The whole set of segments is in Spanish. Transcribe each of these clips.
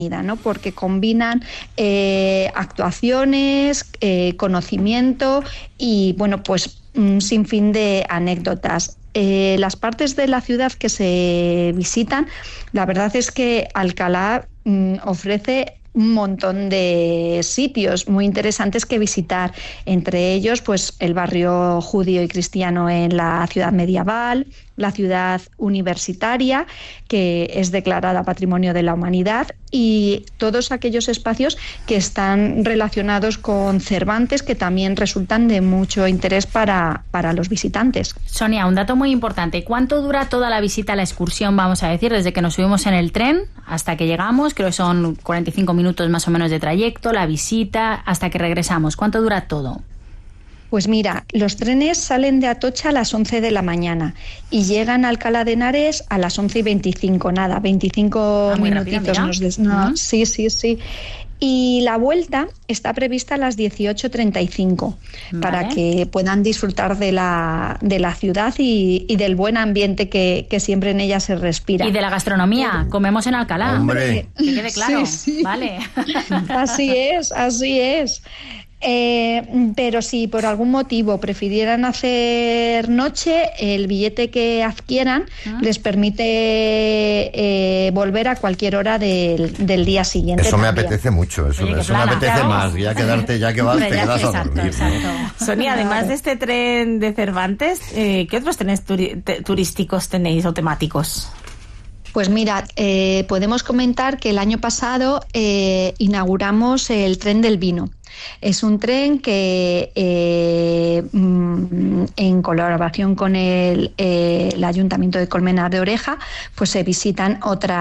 ¿no? Porque combinan actuaciones, conocimiento y, bueno, pues un sinfín de anécdotas. Las partes de la ciudad que se visitan, la verdad es que Alcalá ofrece un montón de sitios muy interesantes que visitar, entre ellos pues el barrio judío y cristiano en la ciudad medieval, la ciudad universitaria, que es declarada Patrimonio de la Humanidad, y todos aquellos espacios que están relacionados con Cervantes, que también resultan de mucho interés para los visitantes. Sonia, un dato muy importante. ¿Cuánto dura toda la visita a la excursión, vamos a decir, desde que nos subimos en el tren hasta que llegamos? Creo que son 45 minutos más o menos de trayecto, la visita, hasta que regresamos. ¿Cuánto dura todo? Pues mira, los trenes salen de Atocha a las 11 de la mañana y llegan a Alcalá de Henares a las 11:25, nada, 25 minutitos. Sí. Y la vuelta está prevista a las 18:35, para que puedan disfrutar de la ciudad y del buen ambiente que siempre en ella se respira. Y de la gastronomía, comemos en Alcalá. ¡Hombre! Que quede claro, sí. Vale. Así es. Pero si por algún motivo prefirieran hacer noche, el billete que adquieran les permite volver a cualquier hora del día siguiente. Eso me apetece mucho, eso me apetece más, ya quedarte, ya que vas, te quedas a dormir. Exacto. Sonia, además de este tren de Cervantes, ¿qué otros trenes turísticos tenéis o temáticos? Pues mira, podemos comentar que el año pasado inauguramos el tren del vino. Es un tren que en colaboración con el Ayuntamiento de Colmenar de Oreja, pues se visitan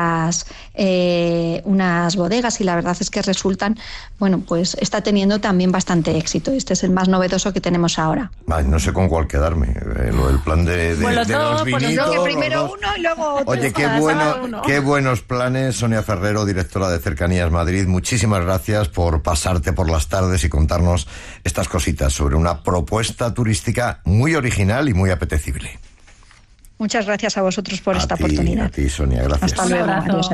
unas bodegas, y la verdad es que resultan, bueno, pues está teniendo también bastante éxito. Este es el más novedoso que tenemos ahora. Ay, no sé con cuál quedarme. El plan de los vinitos. Que primero uno y luego otro. Oye, qué buenos planes, Sonia Ferrero, directora de Cercanías Madrid. Muchísimas gracias por pasarte por las tardes y contarnos estas cositas sobre una propuesta turística muy original y muy apetecible. Muchas gracias a vosotros por esta oportunidad. A ti, Sonia, gracias. Hasta luego, adiós.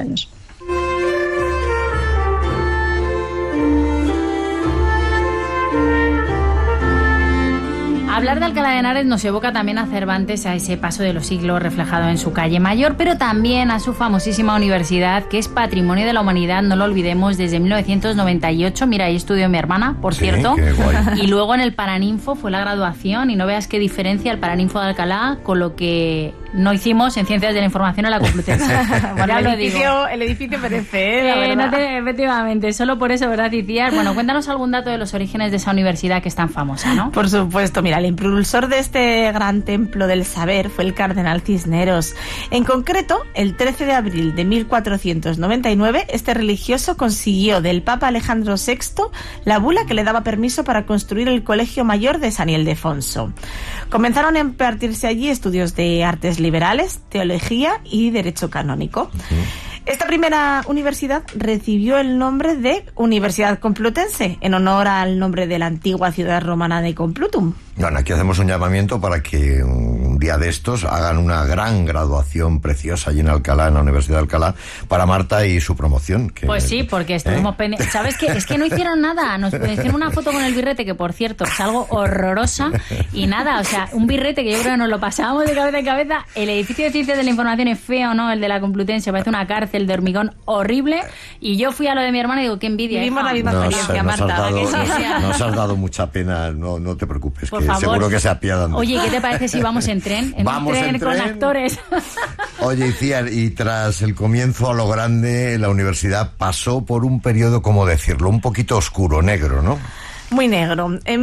Hablar de Alcalá de Henares nos evoca también a Cervantes, a ese paso de los siglos reflejado en su calle Mayor, pero también a su famosísima universidad, que es Patrimonio de la Humanidad, no lo olvidemos, desde 1998. Mira, ahí estudió mi hermana, por cierto. Qué guay. Y luego en el Paraninfo fue la graduación, y no veas qué diferencia el Paraninfo de Alcalá con lo que no hicimos en Ciencias de la Información en la Complutense. Bueno, el edificio merece, la verdad. Efectivamente, solo por eso, ¿verdad, Iciar? Bueno, cuéntanos algún dato de los orígenes de esa universidad que es tan famosa, ¿no? Por supuesto, mira, el impulsor de este gran templo del saber fue el cardenal Cisneros. En concreto, el 13 de abril de 1499, este religioso consiguió del Papa Alejandro VI la bula que le daba permiso para construir el Colegio Mayor de San Ildefonso. Comenzaron a impartirse allí estudios de artes liberales, teología y derecho canónico. Esta primera universidad recibió el nombre de Universidad Complutense, en honor al nombre de la antigua ciudad romana de Complutum. Bueno, aquí hacemos un llamamiento para que un día de estos hagan una gran graduación preciosa allí en Alcalá, en la Universidad de Alcalá, para Marta y su promoción. Pues sí, porque estuvimos pendientes. ¿Sabes qué? Es que no hicieron nada. Nos hicieron una foto con el birrete, que por cierto es algo horrorosa, y nada, o sea, un birrete que yo creo que nos lo pasábamos de cabeza en cabeza. El edificio de Ciencias de la Información es feo, ¿no? El de la Complutense parece una cárcel de hormigón horrible, y yo fui a lo de mi hermana y digo, qué envidia. Vivimos la misma experiencia, Marta. Nos has dado mucha pena, no te preocupes, por que favor. Seguro que se apiadan. Oye, ¿qué te parece si vamos en tren? Vamos en tren con actores. Oye, Iciar, y tras el comienzo a lo grande, la universidad pasó por un periodo, ¿cómo decirlo?, un poquito oscuro, negro, ¿no? Muy negro. En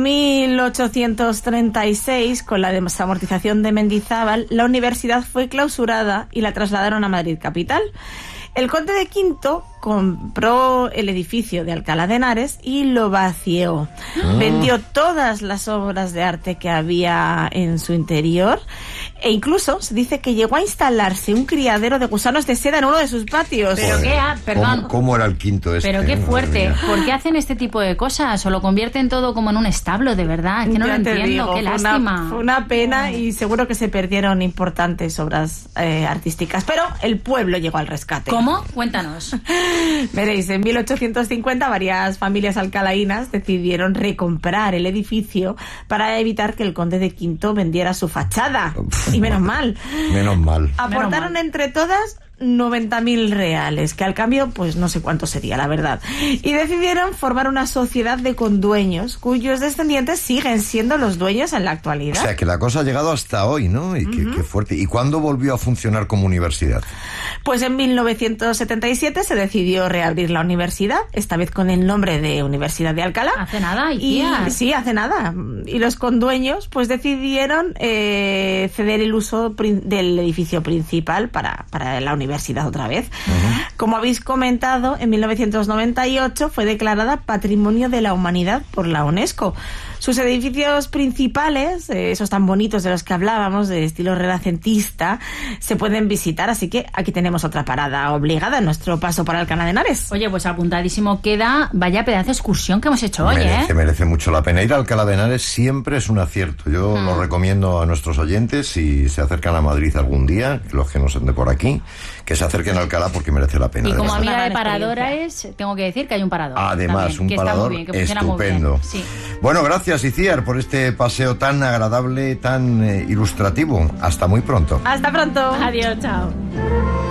1836, con la desamortización de Mendizábal, la universidad fue clausurada y la trasladaron a Madrid capital. El conde de Quinto compró el edificio de Alcalá de Henares y lo vació. Vendió todas las obras de arte que había en su interior E incluso se dice que llegó a instalarse un criadero de gusanos de seda en uno de sus patios. Pero qué, perdón. ¿Cómo era el quinto este? Pero qué fuerte. ¿Por qué hacen este tipo de cosas? O lo convierten todo como en un establo, de verdad. Que no lo entiendo. Digo, qué lástima. Fue una pena y seguro que se perdieron importantes obras artísticas. Pero el pueblo llegó al rescate. ¿Cómo? Cuéntanos. Veréis, en 1850 varias familias alcalainas decidieron recomprar el edificio para evitar que el conde de Quinto vendiera su fachada. Y menos mal. Menos mal. Aportaron entre todas 90.000 reales, que al cambio pues no sé cuánto sería, la verdad. Y decidieron formar una sociedad de condueños cuyos descendientes siguen siendo los dueños en la actualidad. O sea que la cosa ha llegado hasta hoy, ¿no? Y qué fuerte. ¿Y cuándo volvió a funcionar como universidad? Pues en 1977 se decidió reabrir la universidad, esta vez con el nombre de Universidad de Alcalá. Hace nada, sí, hace nada. Y los condueños pues decidieron ceder el uso del edificio principal para la universidad otra vez. Como habéis comentado, en 1998 fue declarada Patrimonio de la Humanidad por la UNESCO. Sus edificios principales, esos tan bonitos de los que hablábamos, de estilo renacentista, se pueden visitar, así que aquí tenemos otra parada obligada en nuestro paso por Alcalá de Henares. Oye, pues apuntadísimo queda. Vaya pedazo de excursión que hemos hecho hoy, Merece mucho la pena. Ir a Alcalá de Henares siempre es un acierto. Yo lo recomiendo a nuestros oyentes, si se acercan a Madrid algún día, los que no son de por aquí, que se acerquen a Alcalá porque merece la pena. Y como amiga de paradores, tengo que decir que hay un parador. Además, también, un parador bien, que estupendo. Muy bien. Sí. Bueno, gracias Itziar por este paseo tan agradable, tan ilustrativo. Hasta muy pronto. Hasta pronto. Adiós, chao.